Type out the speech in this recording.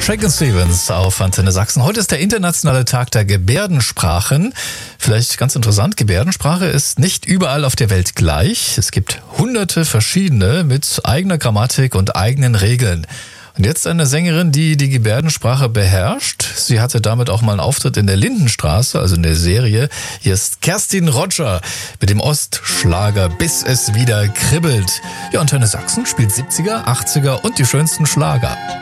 Shakin' Stevens auf Antenne Sachsen. Heute ist der internationale Tag der Gebärdensprachen. Vielleicht ganz interessant, Gebärdensprache ist nicht überall auf der Welt gleich. Es gibt hunderte verschiedene mit eigener Grammatik und eigenen Regeln. Und jetzt eine Sängerin, die die Gebärdensprache beherrscht. Sie hatte damit auch mal einen Auftritt in der Lindenstraße, also in der Serie. Hier ist Kerstin Roger mit dem Ostschlager Bis es wieder kribbelt. Ja, Antenne Sachsen spielt 70er, 80er und die schönsten Schlager.